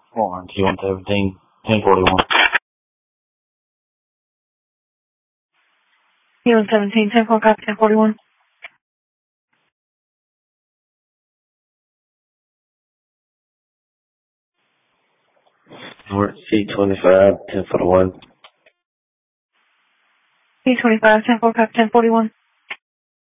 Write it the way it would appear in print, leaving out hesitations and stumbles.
Florence, you want 1041. You want 17, 10-4, copy 1041. North C25, 1041. C25, 10-4, copy 1041.